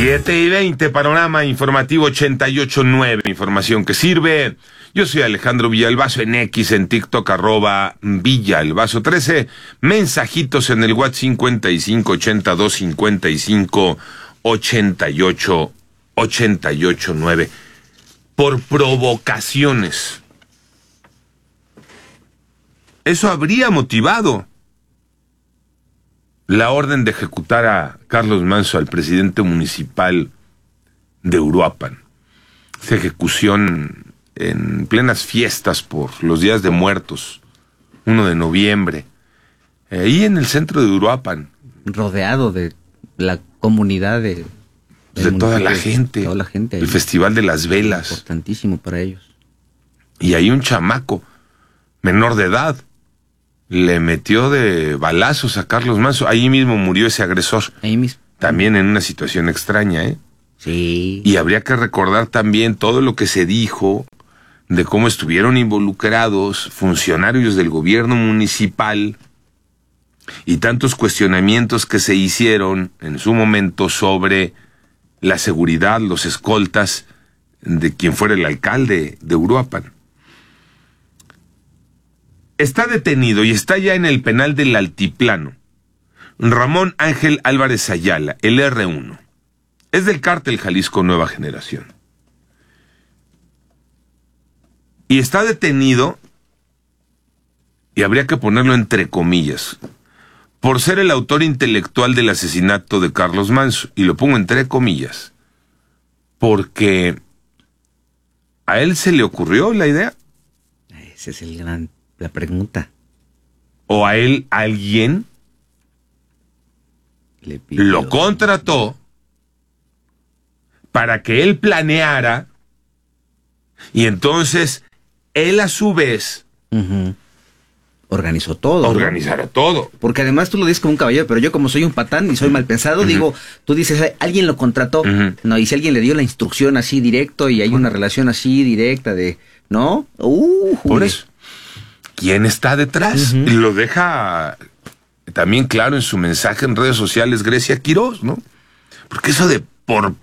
7:20, panorama informativo 88.9, información que sirve. Yo soy Alejandro Villalbazo en X, en TikTok, @Villalbazo13. Mensajitos en el WhatsApp 5582558889. Por provocaciones. Eso habría motivado la orden de ejecutar a Carlos Manso, al presidente municipal de Uruapan. Esa ejecución en plenas fiestas por los días de muertos, 1 de noviembre, ahí en el centro de Uruapan. Rodeado de la comunidad de toda la gente. Toda la gente. El Festival de las Velas. Importantísimo para ellos. Y ahí un chamaco, menor de edad, le metió de balazos a Carlos Manso. Ahí mismo murió ese agresor. Ahí mismo. También en una situación extraña, ¿eh? Sí. Y habría que recordar también todo lo que se dijo de cómo estuvieron involucrados funcionarios del gobierno municipal y tantos cuestionamientos que se hicieron en su momento sobre la seguridad, los escoltas de quien fuera el alcalde de Uruapan. Está detenido y está ya en el penal del Altiplano Ramón Ángel Álvarez Ayala, el R1. Es del cártel Jalisco Nueva Generación. Y está detenido, y habría que ponerlo entre comillas, por ser el autor intelectual del asesinato de Carlos Manso. Y lo pongo entre comillas, porque a él se le ocurrió la idea. Esa es la pregunta. ¿O a él alguien lo contrató para que él planeara y entonces él a su vez organizó todo? Organizara todo. Porque además tú lo dices como un caballero, pero yo como soy un patán y soy mal pensado, digo, tú dices, alguien lo contrató, no, y si alguien le dio la instrucción así directo y hay una relación así directa de, ¿no? Por eso. ¿Quién está detrás? Y lo deja también claro en su mensaje en redes sociales Grecia Quiroz, ¿no? Porque eso de por